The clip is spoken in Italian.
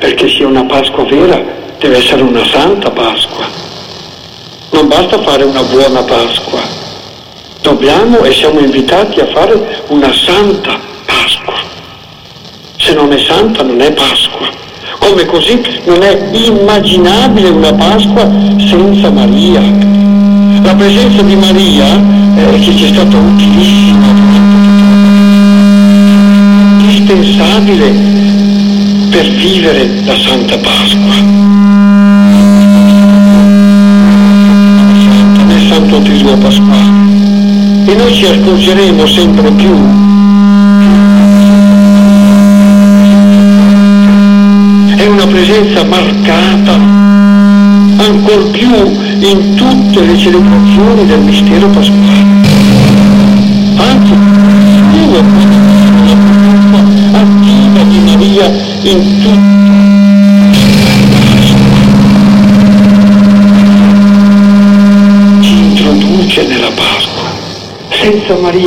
perché sia una Pasqua vera deve essere una santa Pasqua. Non basta fare una buona Pasqua, dobbiamo e siamo invitati a fare una santa Pasqua. Se non è santa non è Pasqua, come così non è immaginabile una Pasqua senza Maria. La presenza di Maria che ci è stata utilissima, indispensabile per vivere la Santa Pasqua. Nel Santo Triduo Pasquale. E noi ci accorgeremo sempre più è una presenza marcata ancor più in tutte le celebrazioni del mistero pasquale. Anzi, una presenza attiva di Maria in tutte. Ci introduce nella Pasqua. Senza Maria